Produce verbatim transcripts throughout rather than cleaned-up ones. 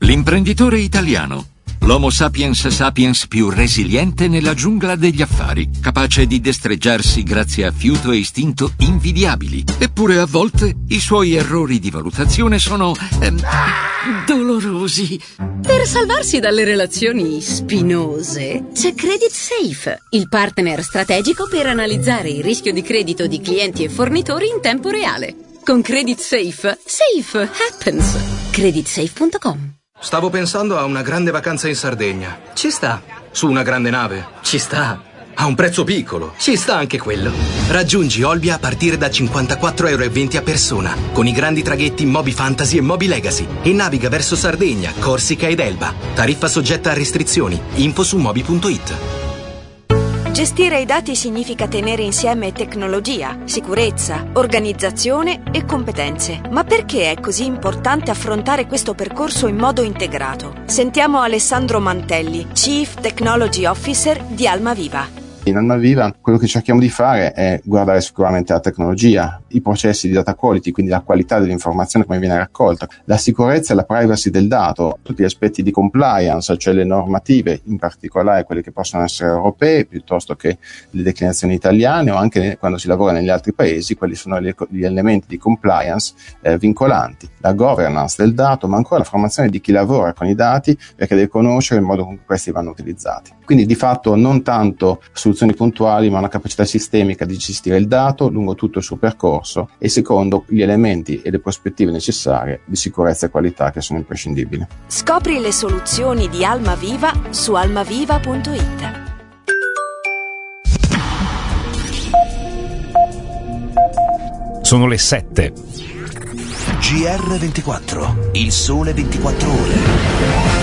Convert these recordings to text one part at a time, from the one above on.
L'imprenditore italiano. L'Homo sapiens sapiens più resiliente nella giungla degli affari, capace di destreggiarsi grazie a fiuto e istinto invidiabili. Eppure a volte i suoi errori di valutazione sono ehm, dolorosi. Per salvarsi dalle relazioni spinose c'è Credit Safe, il partner strategico per analizzare il rischio di credito di clienti e fornitori in tempo reale. Con Credit Safe, safe happens. credit safe punto com. Stavo pensando a una grande vacanza in Sardegna. Ci sta. Su una grande nave. Ci sta. A un prezzo piccolo. Ci sta anche quello. Raggiungi Olbia a partire da cinquantaquattro euro e venti a persona, con i grandi traghetti Moby Fantasy e Moby Legacy, e naviga verso Sardegna, Corsica ed Elba. Tariffa soggetta a restrizioni. Info su moby punto it. Gestire i dati significa tenere insieme tecnologia, sicurezza, organizzazione e competenze. Ma perché è così importante affrontare questo percorso in modo integrato? Sentiamo Alessandro Mantelli, Chief Technology Officer di Almaviva. In Almaviva quello che cerchiamo di fare è guardare sicuramente la tecnologia, i processi di data quality, quindi la qualità dell'informazione come viene raccolta, la sicurezza e la privacy del dato, tutti gli aspetti di compliance, cioè le normative, in particolare quelle che possono essere europee piuttosto che le declinazioni italiane, o anche quando si lavora negli altri paesi, quali sono gli elementi di compliance eh, vincolanti, la governance del dato, ma ancora la formazione di chi lavora con i dati, perché deve conoscere il modo con cui questi vanno utilizzati. Quindi di fatto non tanto soluzioni puntuali, ma una capacità sistemica di gestire il dato lungo tutto il suo percorso, e secondo gli elementi e le prospettive necessarie di sicurezza e qualità che sono imprescindibili. Scopri le soluzioni di Almaviva su almaviva punto it. Sono le sette. G R ventiquattro, il sole ventiquattro ore.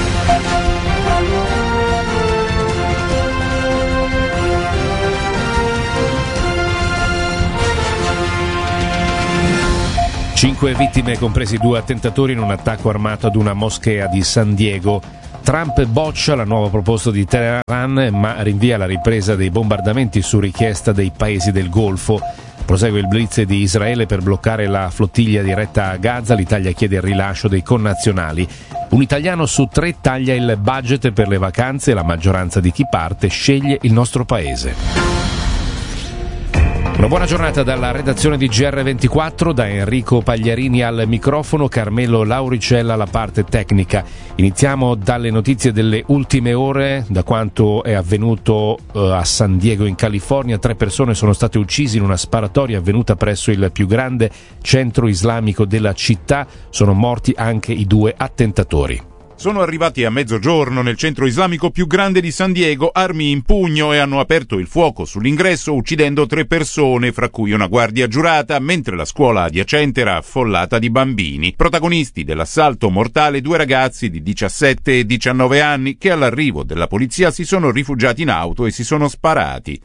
Cinque vittime, compresi due attentatori in un attacco armato ad una moschea di San Diego. Trump boccia la nuova proposta di Teheran, ma rinvia la ripresa dei bombardamenti su richiesta dei paesi del Golfo. Prosegue il blitz di Israele per bloccare la flottiglia diretta a Gaza. L'Italia chiede il rilascio dei connazionali. Un italiano su tre taglia il budget per le vacanze e la maggioranza di chi parte sceglie il nostro paese. Una buona giornata dalla redazione di G R ventiquattro, da Enrico Pagliarini al microfono, Carmelo Lauricella alla parte tecnica. Iniziamo dalle notizie delle ultime ore. Da quanto è avvenuto eh, a San Diego in California, tre persone sono state uccise in una sparatoria avvenuta presso il più grande centro islamico della città. Sono morti anche i due attentatori. Sono arrivati a mezzogiorno nel centro islamico più grande di San Diego, armi in pugno, e hanno aperto il fuoco sull'ingresso, uccidendo tre persone, fra cui una guardia giurata, mentre la scuola adiacente era affollata di bambini. Protagonisti dell'assalto mortale due ragazzi di diciassette e diciannove anni che all'arrivo della polizia si sono rifugiati in auto e si sono sparati.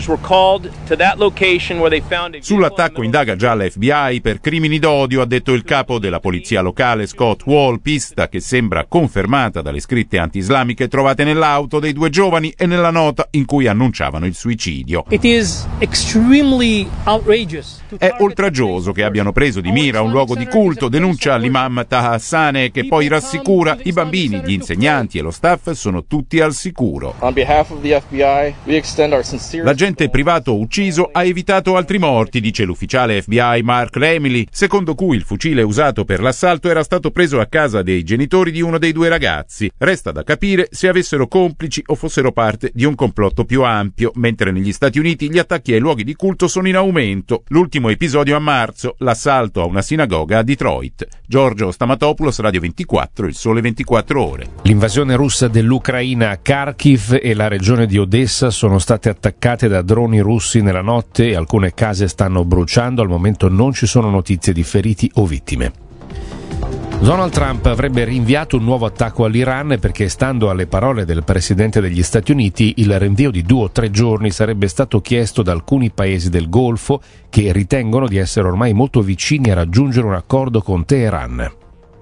Sull'attacco indaga già la F B I per crimini d'odio, ha detto il capo della polizia locale Scott Wall, pista che sembra confermata dalle scritte anti-islamiche trovate nell'auto dei due giovani e nella nota in cui annunciavano il suicidio. It is extremely outrageous. È oltraggioso che abbiano preso di mira un luogo di culto, denuncia l'imam Taha Hassaneh, che poi rassicura: i bambini, gli insegnanti e lo staff sono tutti al sicuro. L'agente privato ucciso ha evitato altri morti, dice l'ufficiale F B I Mark Lemley, secondo cui il fucile usato per l'assalto era stato preso a casa dei genitori di uno dei due ragazzi. Resta da capire se avessero complici o fossero parte di un complotto più ampio, mentre negli Stati Uniti gli attacchi ai luoghi di culto sono in aumento. L'ultimo episodio a marzo, l'assalto a una sinagoga a Detroit. Giorgio Stamatopoulos, Radio ventiquattro, il sole ventiquattro ore. L'invasione russa dell'Ucraina a Kharkiv e la regione di Odessa sono state attaccate da droni russi nella notte e alcune case stanno bruciando. Al momento non ci sono notizie di feriti o vittime. Donald Trump avrebbe rinviato un nuovo attacco all'Iran perché, stando alle parole del presidente degli Stati Uniti, il rinvio di due o tre giorni sarebbe stato chiesto da alcuni paesi del Golfo che ritengono di essere ormai molto vicini a raggiungere un accordo con Teheran.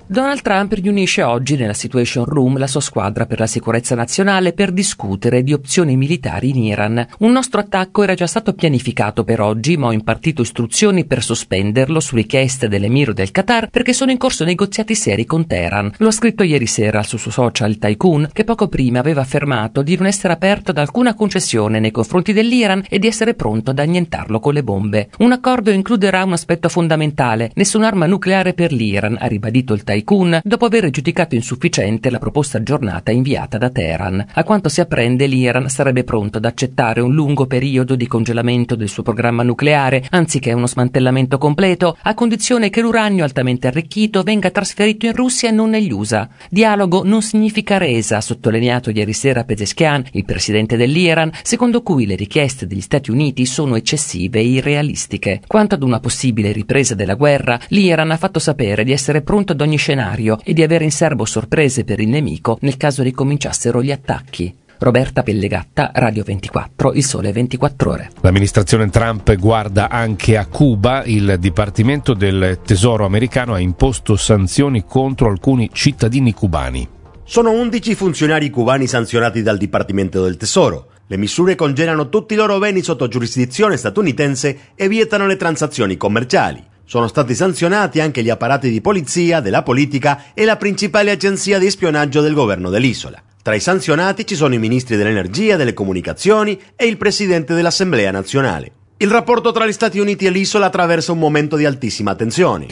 Donald Trump riunisce oggi nella Situation Room la sua squadra per la sicurezza nazionale per discutere di opzioni militari in Iran. Un nostro attacco era già stato pianificato per oggi, ma ho impartito istruzioni per sospenderlo su richiesta dell'emiro del Qatar perché sono in corso negoziati seri con Teheran. Lo ha scritto ieri sera sul suo social il tycoon, che poco prima aveva affermato di non essere aperto ad alcuna concessione nei confronti dell'Iran e di essere pronto ad annientarlo con le bombe. Un accordo includerà un aspetto fondamentale: nessun'arma nucleare per l'Iran, ha ribadito il tycoon dopo aver giudicato insufficiente la proposta aggiornata inviata da Teheran. A quanto si apprende, l'Iran sarebbe pronto ad accettare un lungo periodo di congelamento del suo programma nucleare anziché uno smantellamento completo, a condizione che l'uranio altamente arricchito venga trasferito in Russia e non negli U S A. Dialogo non significa resa, ha sottolineato ieri sera Pezeshkian, il presidente dell'Iran, secondo cui le richieste degli Stati Uniti sono eccessive e irrealistiche. Quanto ad una possibile ripresa della guerra, l'Iran ha fatto sapere di essere pronto ad ogni scenario e di avere in serbo sorprese per il nemico nel caso ricominciassero gli attacchi. Roberta Pellegatta, Radio ventiquattro, Il Sole ventiquattro Ore. L'amministrazione Trump guarda anche a Cuba. Il Dipartimento del Tesoro americano ha imposto sanzioni contro alcuni cittadini cubani. Sono undici funzionari cubani sanzionati dal Dipartimento del Tesoro. Le misure congelano tutti i loro beni sotto giurisdizione statunitense e vietano le transazioni commerciali. Sono stati sanzionati anche gli apparati di polizia, della politica e la principale agenzia di spionaggio del governo dell'isola. Tra i sanzionati ci sono i ministri dell'energia, delle comunicazioni e il presidente dell'Assemblea nazionale. Il rapporto tra gli Stati Uniti e l'isola attraversa un momento di altissima tensione.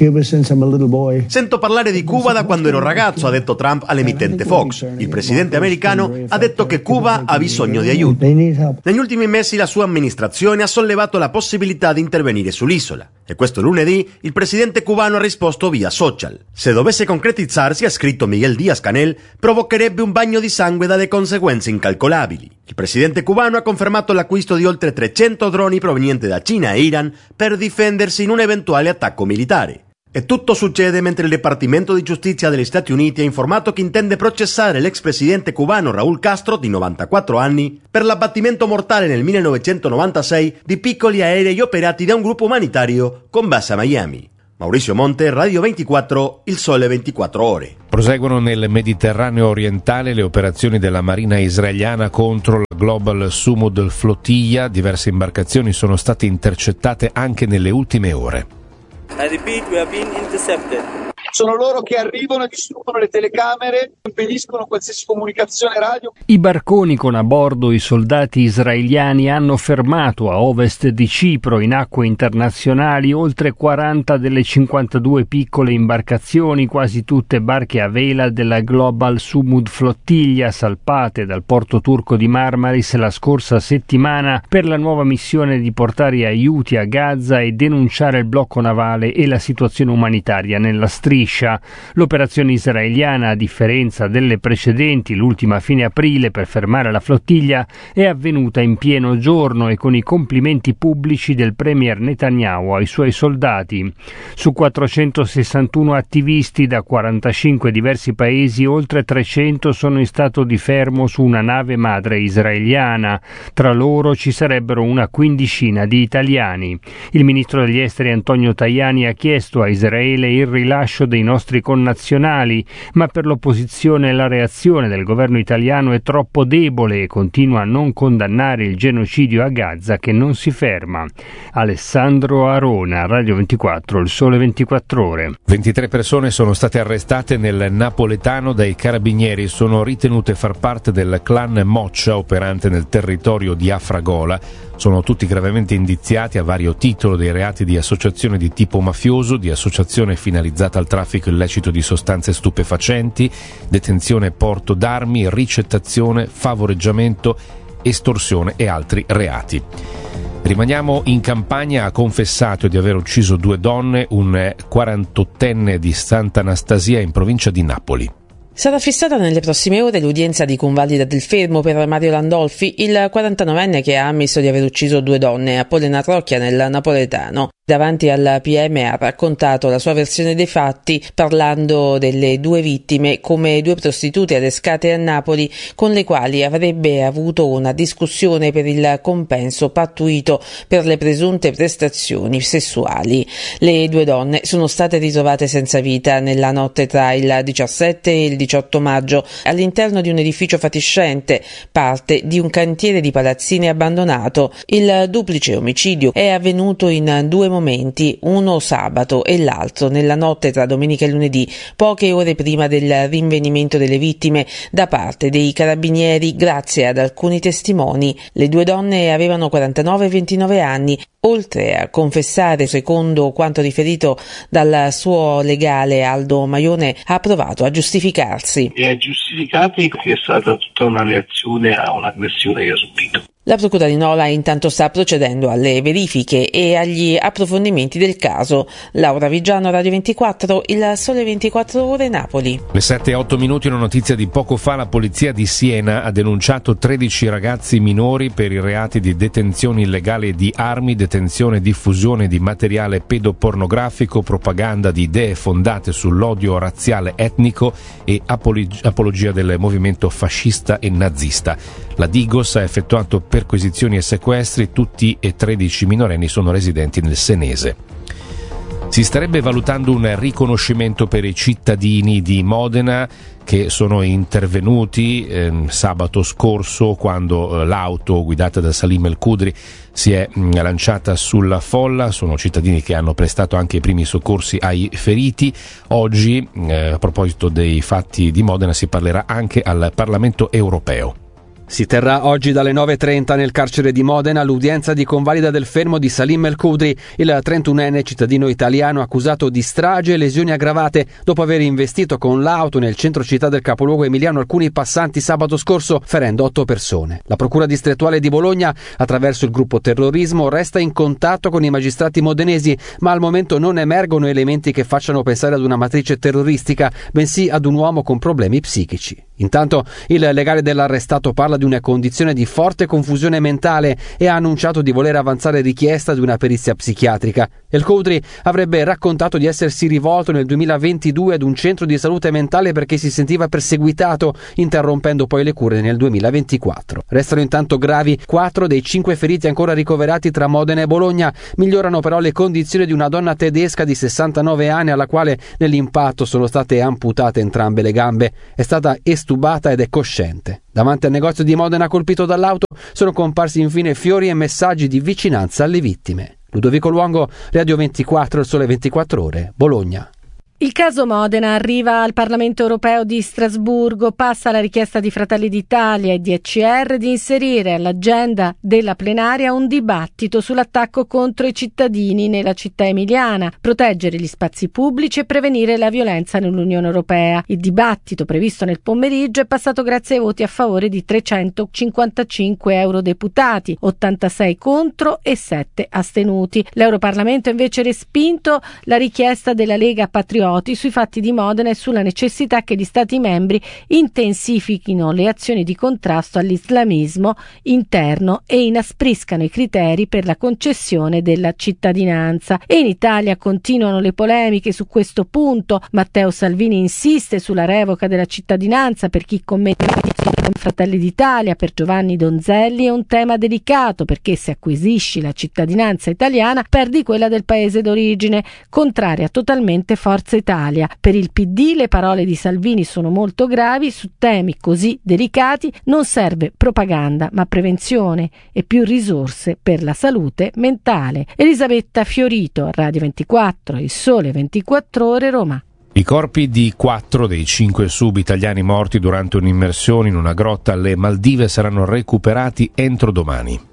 Sento parlare di Cuba da quando ero ragazzo, ha detto Trump all'emittente Fox. Il presidente americano ha detto che Cuba ha bisogno di aiuto. Negli ultimi mesi la sua amministrazione ha sollevato la possibilità di intervenire sull'isola. E questo lunedì il presidente cubano ha risposto via social. Se dovesse concretizzarsi, ha scritto Miguel Díaz-Canel, provocherebbe un bagno di sangue dalle conseguenze incalcolabili. Il presidente cubano ha confermato l'acquisto di oltre trecento droni provenienti da Cina e Iran per difendersi in un eventuale attacco militare. E tutto succede mentre il Dipartimento di Giustizia degli Stati Uniti ha informato che intende processare l'ex presidente cubano Raúl Castro, di novantaquattro anni, per l'abbattimento mortale nel millenovecentonovantasei di piccoli aerei operati da un gruppo umanitario con base a Miami. Maurizio Monte, Radio ventiquattro, Il Sole ventiquattro Ore. Proseguono nel Mediterraneo orientale le operazioni della Marina israeliana contro la Global Sumud Flotilla. Diverse imbarcazioni sono state intercettate anche nelle ultime ore. I repeat, we have been intercepted. Sono loro che arrivano e distruggono le telecamere, impediscono qualsiasi comunicazione radio. I barconi con a bordo i soldati israeliani hanno fermato a ovest di Cipro, in acque internazionali, oltre quaranta delle cinquantadue piccole imbarcazioni, quasi tutte barche a vela della Global Sumud Flottiglia, salpate dal porto turco di Marmaris la scorsa settimana per la nuova missione di portare aiuti a Gaza e denunciare il blocco navale e la situazione umanitaria nella striscia. L'operazione israeliana, a differenza delle precedenti, l'ultima a fine aprile per fermare la flottiglia, è avvenuta in pieno giorno e con i complimenti pubblici del premier Netanyahu ai suoi soldati. Su quattrocentosessantuno attivisti da quarantacinque diversi paesi, oltre trecento sono in stato di fermo su una nave madre israeliana. Tra loro ci sarebbero una quindicina di italiani. Il ministro degli esteri Antonio Tajani ha chiesto a Israele il rilascio dei nostri connazionali, ma per l'opposizione la reazione del governo italiano è troppo debole e continua a non condannare il genocidio a Gaza che non si ferma. Alessandro Arona, Radio ventiquattro, Il Sole ventiquattro Ore. ventitré persone sono state arrestate nel napoletano dai carabinieri, sono ritenute far parte del clan Moccia operante nel territorio di Afragola. Sono tutti gravemente indiziati a vario titolo dei reati di associazione di tipo mafioso, di associazione finalizzata al traffico illecito di sostanze stupefacenti, detenzione e porto d'armi, ricettazione, favoreggiamento, estorsione e altri reati. Rimaniamo in Campania. Ha confessato di aver ucciso due donne un quarantottenne di Sant'Anastasia in provincia di Napoli. Sarà fissata nelle prossime ore l'udienza di convalida del fermo per Mario Landolfi, il quarantanovenne che ha ammesso di aver ucciso due donne a Pollena Trocchia nel napoletano. Davanti al P M ha raccontato la sua versione dei fatti, parlando delle due vittime come due prostitute adescate a Napoli con le quali avrebbe avuto una discussione per il compenso pattuito per le presunte prestazioni sessuali. Le due donne sono state ritrovate senza vita nella notte tra il diciassette e il diciotto maggio all'interno di un edificio fatiscente, parte di un cantiere di palazzine abbandonato. Il duplice omicidio è avvenuto in due momenti, uno sabato e l'altro nella notte tra domenica e lunedì, poche ore prima del rinvenimento delle vittime da parte dei carabinieri grazie ad alcuni testimoni. Le due donne avevano quarantanove e ventinove anni. Oltre a confessare, secondo quanto riferito dal suo legale Aldo Maione, ha provato a giustificarsi. E a giustificarmi perché è stata tutta una reazione a un'aggressione che ho subito. La procura di Nola intanto sta procedendo alle verifiche e agli approfondimenti del caso. Laura Vigiano, Radio ventiquattro, Il Sole ventiquattro Ore, Napoli. Le sette e otto minuti, una notizia di poco fa. La polizia di Siena ha denunciato tredici ragazzi minori per i reati di detenzione illegale di armi, detenzione e diffusione di materiale pedopornografico, propaganda di idee fondate sull'odio razziale etnico e apologia del movimento fascista e nazista. La Digos ha effettuato perquisizioni e sequestri, tutti e tredici minorenni sono residenti nel senese. Si starebbe valutando un riconoscimento per i cittadini di Modena che sono intervenuti eh, sabato scorso quando eh, l'auto guidata da Salim El Khudri si è mh, lanciata sulla folla. Sono cittadini che hanno prestato anche i primi soccorsi ai feriti. Oggi, eh, a proposito dei fatti di Modena, si parlerà anche al Parlamento europeo. Si terrà oggi dalle nove e trenta nel carcere di Modena l'udienza di convalida del fermo di Salim El Khudri, il trentunenne cittadino italiano accusato di strage e lesioni aggravate dopo aver investito con l'auto nel centro città del capoluogo emiliano alcuni passanti sabato scorso, ferendo otto persone. La procura distrettuale di Bologna, attraverso il gruppo terrorismo, resta in contatto con i magistrati modenesi, ma al momento non emergono elementi che facciano pensare ad una matrice terroristica, bensì ad un uomo con problemi psichici. Intanto il legale dell'arrestato parla di una condizione di forte confusione mentale e ha annunciato di voler avanzare richiesta di una perizia psichiatrica. El Khudri avrebbe raccontato di essersi rivolto nel duemilaventidue ad un centro di salute mentale perché si sentiva perseguitato, interrompendo poi le cure nel duemilaventiquattro. Restano intanto gravi quattro dei cinque feriti ancora ricoverati tra Modena e Bologna. Migliorano però le condizioni di una donna tedesca di sessantanove anni alla quale nell'impatto sono state amputate entrambe le gambe. È stata estubata ed è cosciente. Davanti al negozio di Modena colpito dall'auto sono comparsi infine fiori e messaggi di vicinanza alle vittime. Ludovico Luongo, Radio ventiquattro, Il Sole ventiquattro Ore, Bologna. Il caso Modena arriva al Parlamento europeo di Strasburgo, passa la richiesta di Fratelli d'Italia e di E C R di inserire all'agenda della plenaria un dibattito sull'attacco contro i cittadini nella città emiliana, proteggere gli spazi pubblici e prevenire la violenza nell'Unione Europea. Il dibattito previsto nel pomeriggio è passato grazie ai voti a favore di trecentocinquantacinque eurodeputati, ottantasei contro e sette astenuti. L'Europarlamento ha invece respinto la richiesta della Lega Patrioti sui fatti di Modena e sulla necessità che gli Stati membri intensifichino le azioni di contrasto all'islamismo interno e inaspriscano i criteri per la concessione della cittadinanza. E in Italia continuano le polemiche su questo punto. Matteo Salvini insiste sulla revoca della cittadinanza per chi commette con Fratelli d'Italia. Per Giovanni Donzelli è un tema delicato perché se acquisisci la cittadinanza italiana perdi quella del paese d'origine, contraria totalmente Forza Italia. Per il P D le parole di Salvini sono molto gravi. Su temi così delicati non serve propaganda ma prevenzione e più risorse per la salute mentale. Elisabetta Fiorito, Radio ventiquattro, Il Sole ventiquattro Ore, Roma. I corpi di quattro dei cinque sub italiani morti durante un'immersione in una grotta alle Maldive saranno recuperati entro domani.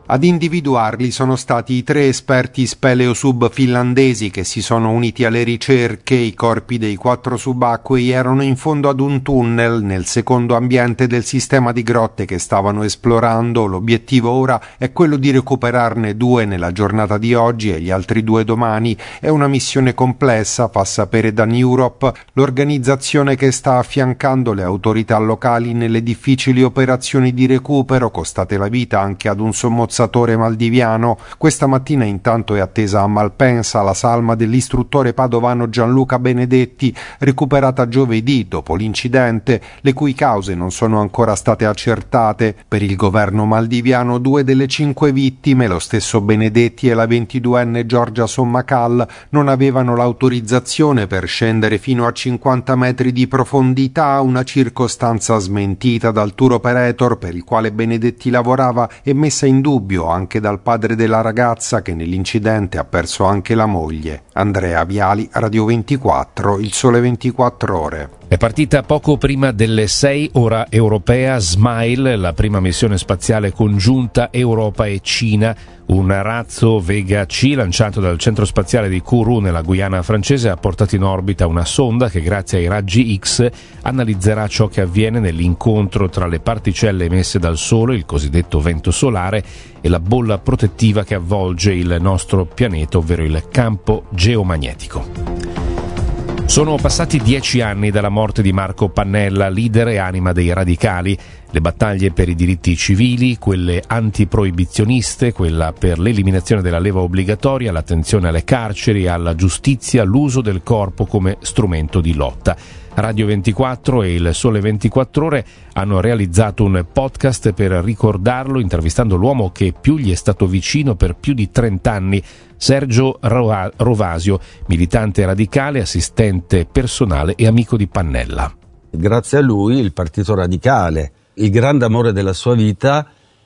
Ad individuarli sono stati i tre esperti speleosub finlandesi che si sono uniti alle ricerche. I corpi dei quattro subacquei erano in fondo ad un tunnel nel secondo ambiente del sistema di grotte che stavano esplorando. L'obiettivo ora è quello di recuperarne due nella giornata di oggi e gli altri due domani. È una missione complessa, fa sapere Dan Europe, l'organizzazione che sta affiancando le autorità locali nelle difficili operazioni di recupero, costate la vita anche ad un sommozzatore maldiviano. Questa mattina intanto è attesa a Malpensa la salma dell'istruttore padovano Gianluca Benedetti, recuperata giovedì dopo l'incidente, le cui cause non sono ancora state accertate. Per il governo maldiviano due delle cinque vittime, lo stesso Benedetti e la ventiduenne Giorgia Sommacal, non avevano l'autorizzazione per scendere fino a cinquanta metri di profondità, una circostanza smentita dal tour operator per il quale Benedetti lavorava e messa in dubbio anche dal padre della ragazza che nell'incidente ha perso anche la moglie. Andrea Viali, Radio ventiquattro, Il Sole ventiquattro Ore. È partita poco prima delle sei, ora europea, SMILE, la prima missione spaziale congiunta Europa e Cina. Un razzo Vega C lanciato dal centro spaziale di Kourou nella Guyana francese ha portato in orbita una sonda che grazie ai raggi X analizzerà ciò che avviene nell'incontro tra le particelle emesse dal Sole, il cosiddetto vento solare, e la bolla protettiva che avvolge il nostro pianeta, ovvero il campo geomagnetico. Sono passati dieci anni dalla morte di Marco Pannella, leader e anima dei radicali. Le battaglie per i diritti civili, quelle antiproibizioniste, quella per l'eliminazione della leva obbligatoria, l'attenzione alle carceri, alla giustizia, l'uso del corpo come strumento di lotta. Radio ventiquattro e Il Sole ventiquattro Ore hanno realizzato un podcast per ricordarlo, intervistando l'uomo che più gli è stato vicino per più di trent'anni, Sergio Rovasio, militante radicale, assistente personale e amico di Pannella. Grazie a lui il Partito Radicale, il grande amore della sua vita,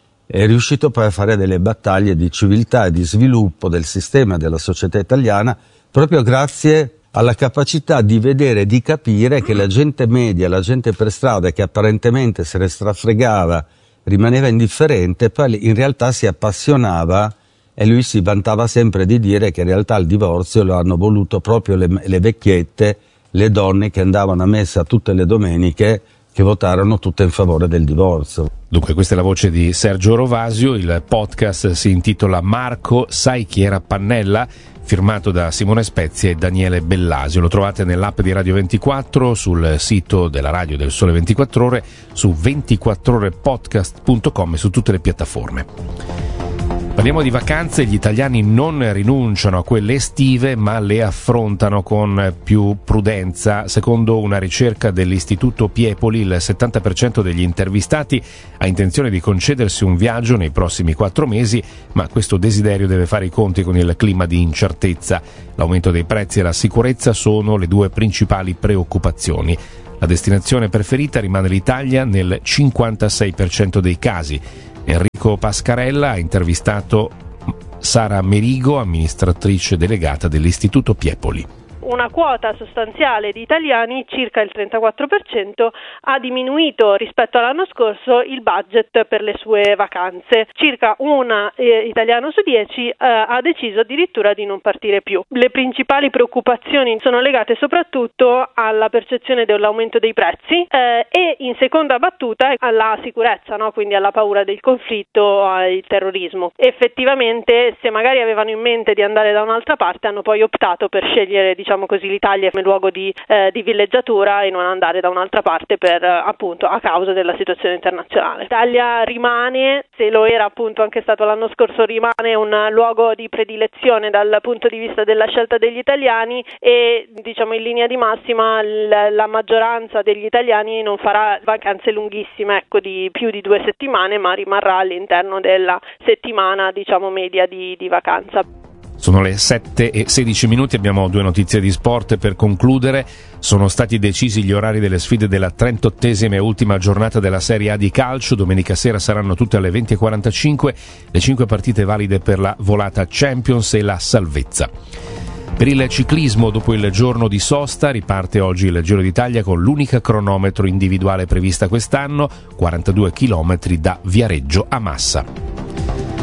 è riuscito poi a fare delle battaglie di civiltà e di sviluppo del sistema della società italiana proprio grazie alla capacità di vedere e di capire che la gente media, la gente per strada che apparentemente se ne strafregava, rimaneva indifferente, poi in realtà si appassionava, e lui si vantava sempre di dire che in realtà il divorzio lo hanno voluto proprio le, le vecchiette, le donne che andavano a messa tutte le domeniche, che votarono tutte in favore del divorzio. Dunque questa è la voce di Sergio Rovasio, il podcast si intitola Marco, sai chi era Pannella? Firmato da Simone Spezia e Daniele Bellasio. Lo trovate nell'app di Radio ventiquattro, sul sito della radio del Sole ventiquattro Ore, su ventiquattro ore podcast punto com e su tutte le piattaforme. Parliamo di vacanze, gli italiani non rinunciano a quelle estive ma le affrontano con più prudenza. Secondo una ricerca dell'Istituto Piepoli, il settanta per cento degli intervistati ha intenzione di concedersi un viaggio nei prossimi quattro mesi, ma questo desiderio deve fare i conti con il clima di incertezza. L'aumento dei prezzi e la sicurezza sono le due principali preoccupazioni. La destinazione preferita rimane l'Italia nel cinquantasei per cento dei casi. Enrico Pascarella ha intervistato Sara Merigo, amministratrice delegata dell'Istituto Piepoli. Una quota sostanziale di italiani, circa il trentaquattro per cento, ha diminuito rispetto all'anno scorso il budget per le sue vacanze. Circa un eh, italiano su dieci eh, ha deciso addirittura di non partire più. Le principali preoccupazioni sono legate soprattutto alla percezione dell'aumento dei prezzi eh, e in seconda battuta alla sicurezza, no? Quindi alla paura del conflitto, al terrorismo. Effettivamente, se magari avevano in mente di andare da un'altra parte, hanno poi optato per scegliere, diciamo così, l'Italia come luogo di, eh, di villeggiatura e non andare da un'altra parte per eh, appunto a causa della situazione internazionale. L'Italia rimane, se lo era appunto anche stato l'anno scorso, rimane un luogo di predilezione dal punto di vista della scelta degli italiani e diciamo in linea di massima l- la maggioranza degli italiani non farà vacanze lunghissime, ecco, di più di due settimane, ma rimarrà all'interno della settimana diciamo media di, di vacanza. Sono le sette e sedici minuti, abbiamo due notizie di sport per concludere. Sono stati decisi gli orari delle sfide della trentottesima e ultima giornata della Serie A di calcio. Domenica sera saranno tutte alle venti e quarantacinque le cinque partite valide per la volata Champions e la salvezza. Per il ciclismo, dopo il giorno di sosta, riparte oggi il Giro d'Italia con l'unica cronometro individuale prevista quest'anno, quarantadue chilometri da Viareggio a Massa.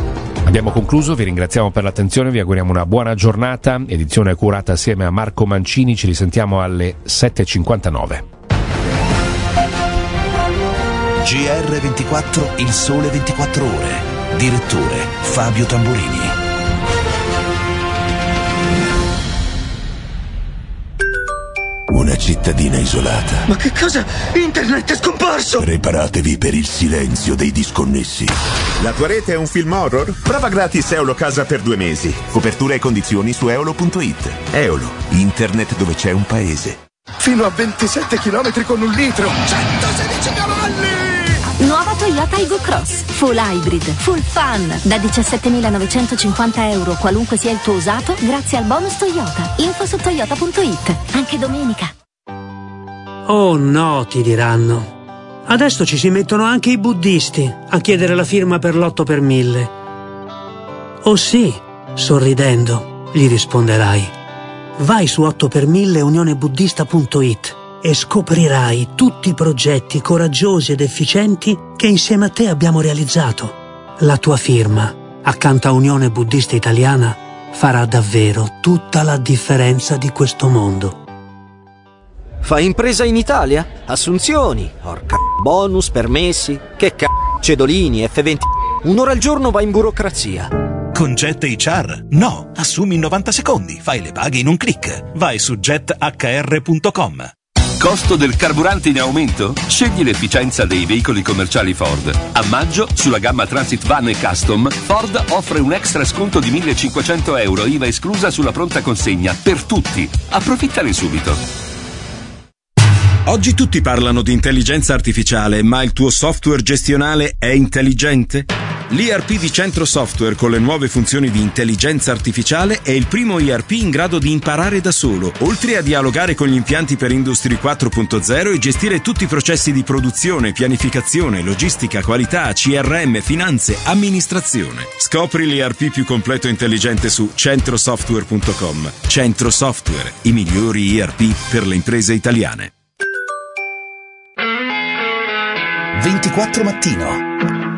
Abbiamo concluso, vi ringraziamo per l'attenzione, vi auguriamo una buona giornata. Edizione curata assieme a Marco Mancini, ci risentiamo alle sette e cinquantanove. G R ventiquattro, il sole ventiquattro ore. Direttore Fabio Tamburini. Una cittadina isolata. Ma che cosa? Internet è scomparso! Preparatevi per il silenzio dei disconnessi. La tua rete è un film horror? Prova gratis Eolo Casa per due mesi. Copertura e condizioni su eolo punto it. Eolo, internet dove c'è un paese. Fino a ventisette chilometri con un litro! centosedici cavalli! Nuova Toyota Aygo Cross, full hybrid, full fun, da diciassettemilanovecentocinquanta euro qualunque sia il tuo usato, grazie al bonus Toyota. Info su toyota punto it, anche domenica. Oh no, ti diranno. Adesso ci si mettono anche i buddisti a chiedere la firma per l'otto per mille. Oh sì, sorridendo, gli risponderai. Vai su otto per mille unione buddista punto it e scoprirai tutti i progetti coraggiosi ed efficienti che insieme a te abbiamo realizzato. La tua firma, accanto a Unione Buddista Italiana, farà davvero tutta la differenza di questo mondo. Fai impresa in Italia? Assunzioni, orca bonus, permessi, che c***o, cedolini, F venti. Un'ora al giorno vai in burocrazia. Con Jet H R? No, assumi in novanta secondi, fai le paghe in un click. Vai su jet h r punto com. Costo del carburante in aumento? Scegli l'efficienza dei veicoli commerciali Ford. A maggio, sulla gamma Transit Van e Custom, Ford offre un extra sconto di millecinquecento euro, I V A esclusa sulla pronta consegna, per tutti. Approfittane subito. Oggi tutti parlano di intelligenza artificiale, ma il tuo software gestionale è intelligente? L'I R P di Centro Software con le nuove funzioni di intelligenza artificiale è il primo I R P in grado di imparare da solo, oltre a dialogare con gli impianti per Industry quattro punto zero e gestire tutti i processi di produzione, pianificazione, logistica, qualità, C R M, finanze, amministrazione. Scopri l'I R P più completo e intelligente su centro software punto com. Centro Software, i migliori I R P per le imprese italiane. ventiquattro mattino.